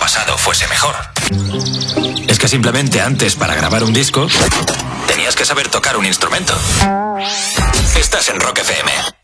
pasado fuese mejor. Es que simplemente antes, para grabar un disco, tenías que saber tocar un instrumento. Estás en Rock FM.